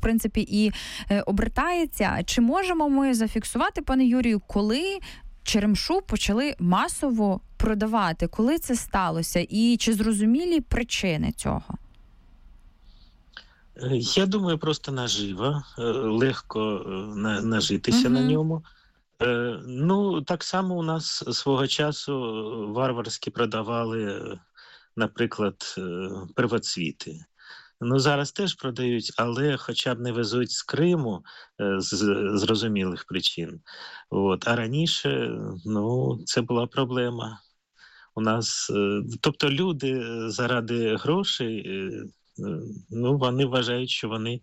принципі, і обертається. Чи можемо ми зафіксувати, пане Юрію, коли черемшу почали масово продавати? Коли це сталося? І чи зрозумілі причини цього? Я думаю, просто нажива. Легко нажитися на ньому. Так само у нас свого часу варварськи продавали, наприклад, первоцвіти. Зараз теж продають, але хоча б не везуть з Криму з зрозумілих причин. А раніше, це була проблема. У нас, тобто люди заради грошей, вони вважають, що вони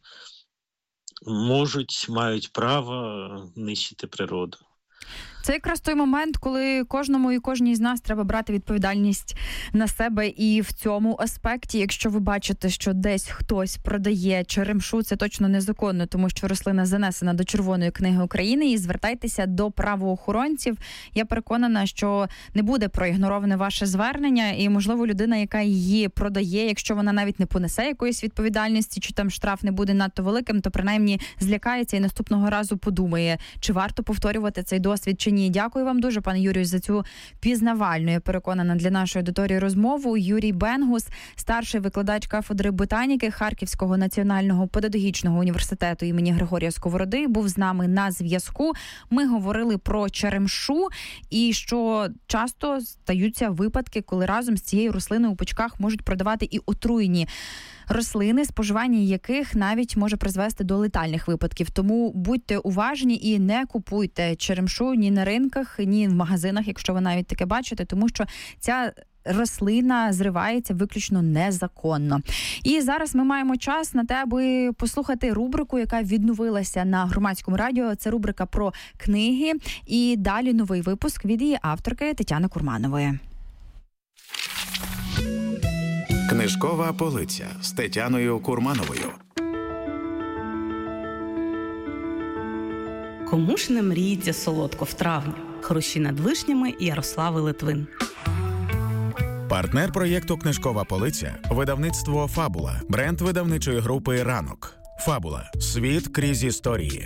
мають право нищити природу. Це якраз той момент, коли кожному і кожній з нас треба брати відповідальність на себе і в цьому аспекті. Якщо ви бачите, що десь хтось продає черемшу, це точно незаконно, тому що рослина занесена до Червоної книги України, і звертайтеся до правоохоронців. Я переконана, що не буде проігнороване ваше звернення, і, можливо, людина, яка її продає, якщо вона навіть не понесе якоїсь відповідальності, чи там штраф не буде надто великим, то принаймні злякається і наступного разу подумає, чи варто повторювати цей досвід, чи ні. Дякую вам дуже, пане Юрію, за цю пізнавальну, я переконана, для нашої аудиторії розмову. Юрій Бенгус, старший викладач кафедри ботаніки Харківського національного педагогічного університету імені Григорія Сковороди, був з нами на зв'язку. Ми говорили про черемшу і що часто стаються випадки, коли разом з цією рослиною у пучках можуть продавати і отруєні рослини, споживання яких навіть може призвести до летальних випадків. Тому будьте уважні і не купуйте черемшу ні на ринках, ні в магазинах, якщо ви навіть таке бачите, тому що ця рослина зривається виключно незаконно. І зараз ми маємо час на те, аби послухати рубрику, яка відновилася на Громадському радіо. Це рубрика про книги. І далі новий випуск від її авторки Тетяни Курманової. Книжкова полиця з Тетяною Курмановою. Кому ж не мріється солодко в травні? Хрущі над вишнями Ярослави Литвин. Партнер проєкту «Книжкова полиця» – видавництво «Фабула», бренд видавничої групи «Ранок». «Фабула» – світ крізь історії.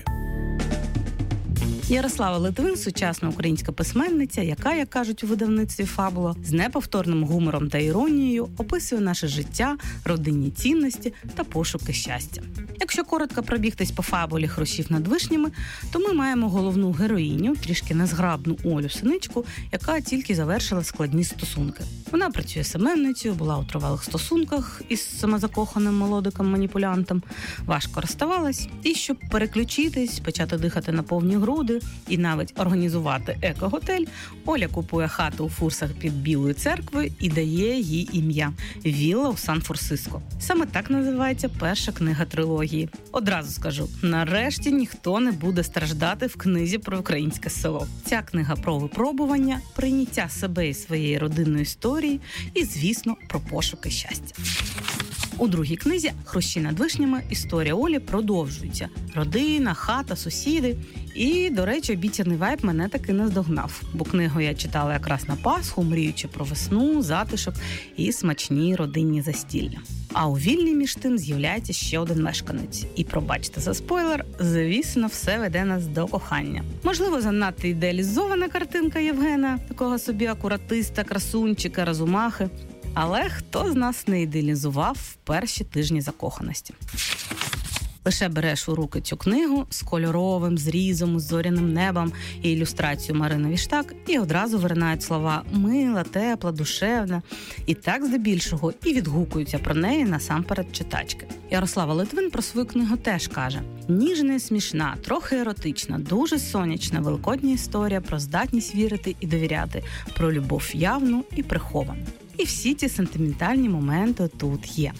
Ярослава Литвин – сучасна українська письменниця, яка, як кажуть у видавництві «Фабула», з неповторним гумором та іронією описує наше життя, родинні цінності та пошуки щастя. Якщо коротко пробігтись по фабулі «Хрущів над вишнями», то ми маємо головну героїню, трішки незграбну Олю Синичку, яка тільки завершила складні стосунки. Вона працює семенницею, була у тривалих стосунках із самозакоханим молодиком-маніпулянтом, важко розставалась, і щоб переключитись, почати дихати на повні груди і навіть організувати еко-готель, Оля купує хату у Фурсах під Білою церквою і дає їй ім'я – «Вілла у Сан-Франциско». Саме так називається перша книга трилогії. Одразу скажу, нарешті ніхто не буде страждати в книзі про українське село. Ця книга про випробування, прийняття себе і своєї родинної історії і, звісно, про пошуки щастя. У другій книзі «Хрущі над вишнями» історія Олі продовжується. Родина, хата, сусіди. І, до речі, обіцяний вайб мене таки наздогнав, бо книгу я читала якраз на Пасху, мріючи про весну, затишок і смачні родинні застілля. А у вільні між тим з'являється ще один мешканець. І, пробачте за спойлер, звісно, все веде нас до кохання. Можливо, занадто ідеалізована картинка Євгена, такого собі акуратиста, красунчика, розумахи. Але хто з нас не ідеалізував в перші тижні закоханості? Лише береш у руки цю книгу з кольоровим зрізом, з зоряним небом і ілюстрацією Марини Віштак, і одразу виринають слова «мила», «тепла», «душевна». І так здебільшого і відгукуються про неї насамперед читачки. Ярослава Литвин про свою книгу теж каже: «Ніжна і смішна, трохи еротична, дуже сонячна, великодня історія про здатність вірити і довіряти, про любов явну і приховану». І всі ці сентиментальні моменти тут є.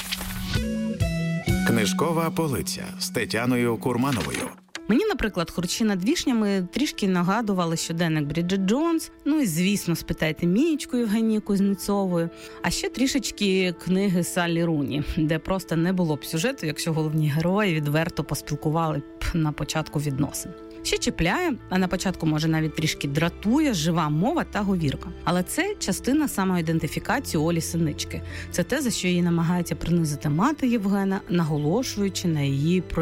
Книжкова полиця з Тетяною Курмановою. Мені, наприклад, «Хрущі над вишнями» трішки нагадували щоденник Бріджит Джонс, ну і, звісно, «Спитайте Мієчку» Євгенії Кузнєцової, а ще трішечки книги Саллі Руні, де просто не було б сюжету, якщо головні герої відверто поспілкували б на початку відносин. Ще чіпляє, а на початку, може, навіть трішки дратує жива мова та говірка. Але це частина самоідентифікації Олі Синички. Це те, за що її намагається принизити мати Євгена, наголошуючи на її